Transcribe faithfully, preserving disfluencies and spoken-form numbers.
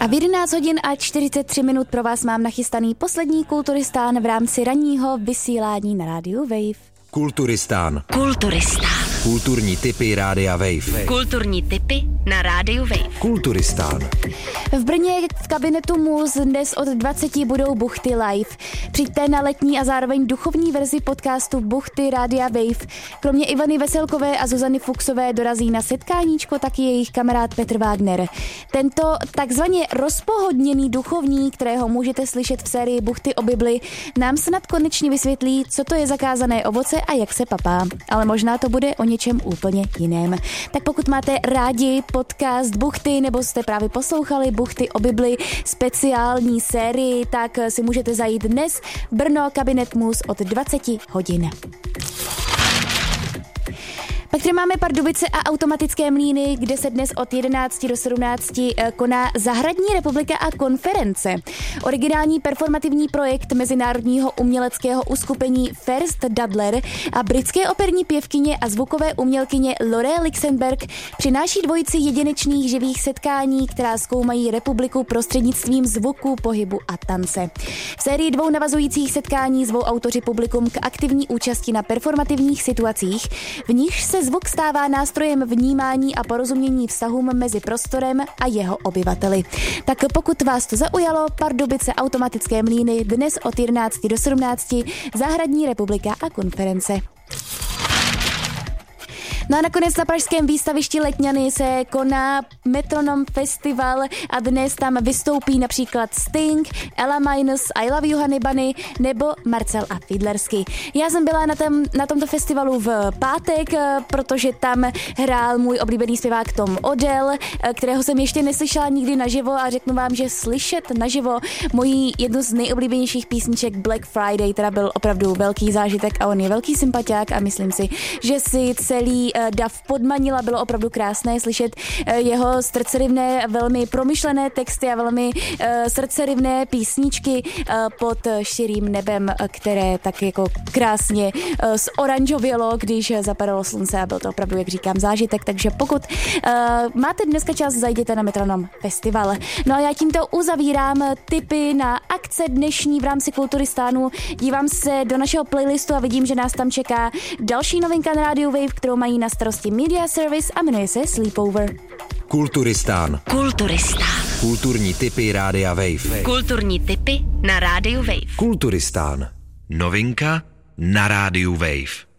A v jedenáct hodin a čtyřicet tři minut pro vás mám nachystaný poslední Kulturistán v rámci ranního vysílání na rádiu Wave. Kulturistán. Kulturistán. Kulturní tipy rádia Wave. Kulturní tipy na rádiu Wave. Kulturistán. V Brně v kabinetu Mus dnes od dvaceti budou Buchty live. Přijďte na letní a zároveň duchovní verzi podcastu Buchty rádia Wave. Kromě Ivany Veselkové a Zuzany Fuchsové dorazí na setkáníčko taky jejich kamarád Petr Wagner. Tento takzvaně rozpohodněný duchovní, kterého můžete slyšet v sérii Buchty o Bibli, nám snad konečně vysvětlí, co to je zakázané ovoce a jak se papá. Ale možná to bude o něčem úplně jiném. Tak pokud máte rádi podcast Buchty nebo jste právě poslouchali Buchty o Bibli speciální sérii, tak si můžete zajít dnes Brno kabinet Mus od dvaceti hodin. Pak tady máme Pardubice a Automatické Mlýny, kde se dnes od jedenácti do sedmnácti koná Zahradní republika a konference. Originální performativní projekt mezinárodního uměleckého uskupení First Dudler a britské operní pěvkyně a zvukové umělkyně Lore Lixenberg přináší dvojici jedinečných živých setkání, která zkoumají republiku prostřednictvím zvuku, pohybu a tance. V sérii dvou navazujících setkání zvou autoři publikum k aktivní účasti na performativních situacích, v nichž se zvuk stává nástrojem vnímání a porozumění vztahům mezi prostorem a jeho obyvateli. Tak pokud vás to zaujalo, Pardubice Automatické Mlýny dnes od jedenácti do sedmnácti, Zahradní republika a konference. No a nakonec na pražském výstavišti Letňany se koná Metronom Festival a dnes tam vystoupí například Sting, Ella Minus, I Love You Honey Bunny nebo Marcel a Fiedlersky. Já jsem byla na, tom, na tomto festivalu v pátek, protože tam hrál můj oblíbený zpěvák Tom Odell, kterého jsem ještě neslyšela nikdy naživo a řeknu vám, že slyšet naživo moji jednu z nejoblíbenějších písniček Black Friday teda byl opravdu velký zážitek a on je velký sympatiák a myslím si, že si celý dav podmanila, bylo opravdu krásné slyšet jeho srdcerivné, velmi promyšlené texty a velmi uh, srdcerivné písničky uh, pod širým nebem, které tak jako krásně uh, zoranžovělo, když zapadalo slunce a byl to opravdu, jak říkám, zážitek, takže pokud uh, máte dneska čas, zajděte na Metronom Festival. No a já tímto uzavírám tipy na akce dnešní v rámci Kulturistánu. Dívám se do našeho playlistu a vidím, že nás tam čeká další novinka na rádiu Wave, kterou mají na starosti Media Service a jmenuje se Sleepover. Kulturistán. Kulturistán. Kulturní tipy rádia Wave. Kulturní tipy na rádiu Wave. Kulturistán. Novinka na rádiu Wave.